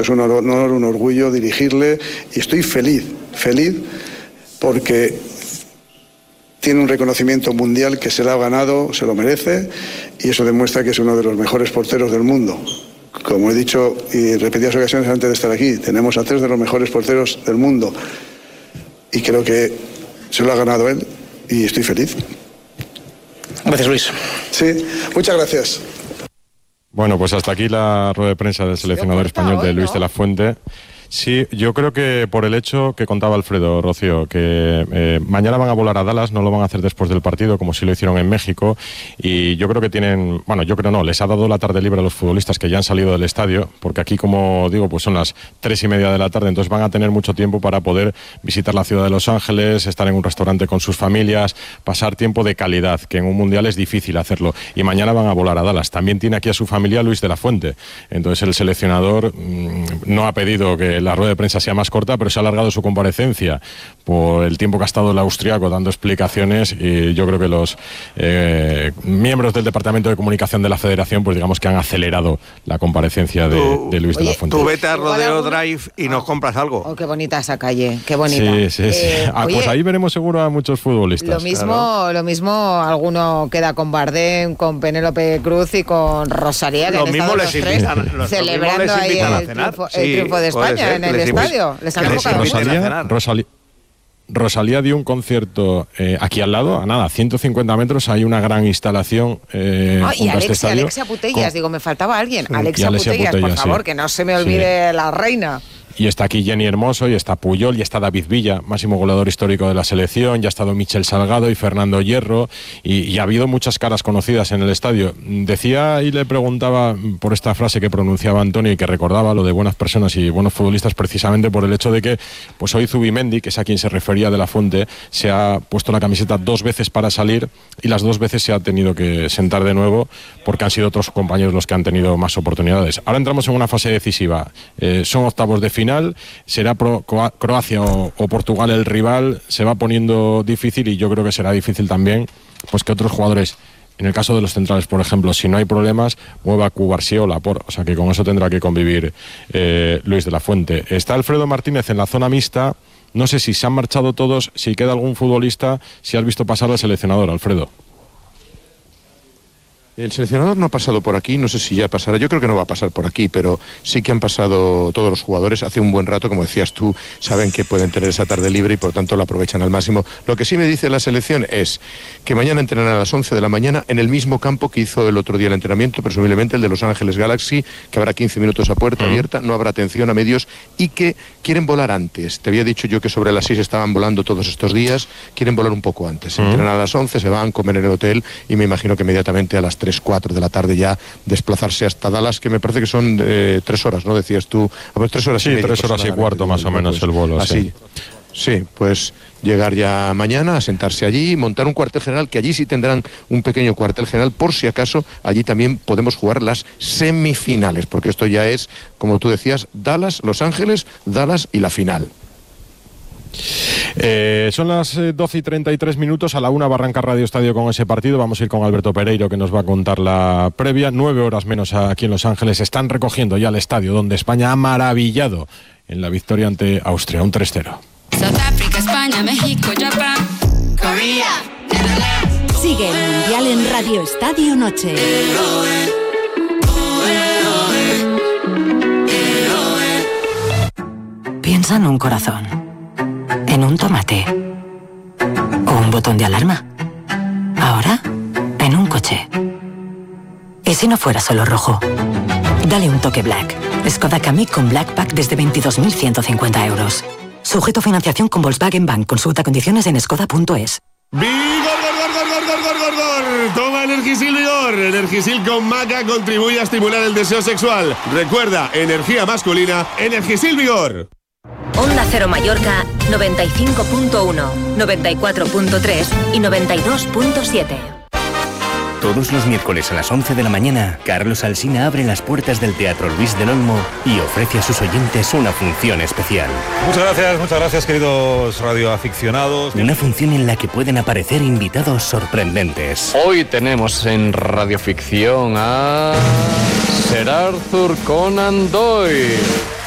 esto es un honor, un orgullo dirigirle, y estoy feliz porque tiene un reconocimiento mundial que se lo ha ganado, se lo merece, y eso demuestra que es uno de los mejores porteros del mundo. Como he dicho y repetidas ocasiones antes de estar aquí, tenemos a 3 de los mejores porteros del mundo, y creo que se lo ha ganado él, y estoy feliz. Gracias, Luis. Sí, muchas gracias. Bueno, pues hasta aquí la rueda de prensa del seleccionador español de Luis de la Fuente. Sí, yo creo que por el hecho que contaba Alfredo, Rocío, que mañana van a volar a Dallas, no lo van a hacer después del partido, como sí lo hicieron en México, y yo creo que tienen, bueno, yo creo no, les ha dado la tarde libre a los futbolistas que ya han salido del estadio, porque aquí, como digo, pues son las 3:30 de la tarde, entonces van a tener mucho tiempo para poder visitar la ciudad de Los Ángeles, estar en un restaurante con sus familias, pasar tiempo de calidad, que en un mundial es difícil hacerlo, y mañana van a volar a Dallas. También tiene aquí a su familia Luis de la Fuente, entonces el seleccionador no ha pedido que la rueda de prensa sea más corta, pero se ha alargado su comparecencia por el tiempo que ha estado el austriaco dando explicaciones, y yo creo que los miembros del Departamento de Comunicación de la Federación, pues digamos que han acelerado la comparecencia de Luis de la Fuente. Tú vete a Rodeo Drive y nos compras algo. Oh, qué bonita esa calle, qué bonita. Sí. Pues ahí veremos seguro a muchos futbolistas. Lo mismo alguno queda con Bardem, con Penélope Cruz y con Rosalía, que lo mismo les invitan, celebrando ahí el triunfo de España en el estadio. Les han convocado. Rosalía dio un concierto aquí al lado, a nada, 150 metros, hay una gran instalación junto a este estadio. Y Alexia Putellas, me faltaba alguien. Alexia Putellas, por favor, que no se me olvide la reina. Y está aquí Jenny Hermoso, y está Puyol, y está David Villa, máximo goleador histórico de la selección, ya ha estado Michel Salgado y Fernando Hierro, y ha habido muchas caras conocidas en el estadio. Decía y le preguntaba por esta frase que pronunciaba Antonio y que recordaba lo de buenas personas y buenos futbolistas, precisamente por el hecho de que pues hoy Zubimendi, que es a quien se refería de la Fuente, se ha puesto la camiseta 2 veces para salir, y las 2 veces se ha tenido que sentar de nuevo porque han sido otros compañeros los que han tenido más oportunidades. Ahora entramos en una fase decisiva, son octavos de final, será Croacia o Portugal el rival, se va poniendo difícil, y yo creo que será difícil también pues que otros jugadores, en el caso de los centrales, por ejemplo, si no hay problemas, mueva a Cubarsí o Laporte, o sea que con eso tendrá que convivir Luis de la Fuente. Está Alfredo Martínez en la zona mixta, no sé si se han marchado todos, si queda algún futbolista, si has visto pasar al seleccionador, Alfredo. El seleccionador no ha pasado por aquí, no sé si ya pasará, yo creo que no va a pasar por aquí, pero sí que han pasado todos los jugadores hace un buen rato, como decías tú, saben que pueden tener esa tarde libre y por tanto la aprovechan al máximo. Lo que sí me dice la selección es que mañana entrenarán a las 11 de la mañana en el mismo campo que hizo el otro día el entrenamiento, presumiblemente el de Los Ángeles Galaxy, que habrá 15 minutos a puerta abierta, no habrá atención a medios, y que quieren volar antes. Te había dicho yo que sobre las 6 estaban volando todos estos días, quieren volar un poco antes. Entrenan a las 11, se van, comen en el hotel, y me imagino que inmediatamente a las 3, 4 de la tarde ya desplazarse hasta Dallas, que me parece que son 3 horas, ¿no? Decías tú. Pues 3 horas sí, y media. 3 horas y cuarto más o menos, pues, el vuelo. Así. Sí, pues llegar ya mañana, a sentarse allí, montar un cuartel general, que allí sí tendrán un pequeño cuartel general, por si acaso allí también podemos jugar las semifinales, porque esto ya es, como tú decías, Dallas, Los Ángeles, Dallas y la final. Son las 12:33, a la 1 va a arrancar Radio Estadio con ese partido. Vamos a ir con Alberto Pereiro, que nos va a contar la previa. 9 horas menos aquí en Los Ángeles. Están recogiendo ya el estadio donde España ha maravillado en la victoria ante Austria, un 3-0. South Africa, España, México, Japón, Corea, Netherlands. Sigue el Mundial en Radio Estadio Noche. Piensa en un corazón, en un tomate o un botón de alarma. Ahora, en un coche. ¿Y si no fuera solo rojo? Dale un toque Black. Skoda Kamiq con Black Pack desde 22.150 euros. Sujeto a financiación con Volkswagen Bank. Consulta condiciones en skoda.es. ¡Vigor! Toma Energisil Vigor. Energisil con maca contribuye a estimular el deseo sexual. Recuerda, energía masculina, Energisil Vigor. Onda Cero Mallorca 95.1, 94.3 y 92.7. Todos los miércoles a las 11 de la mañana, Carlos Alsina abre las puertas del Teatro Luis del Olmo y ofrece a sus oyentes una función especial. Muchas gracias queridos radioaficionados. Una función en la que pueden aparecer invitados sorprendentes. Hoy tenemos en radioficción a Sir Arthur Conan Doyle.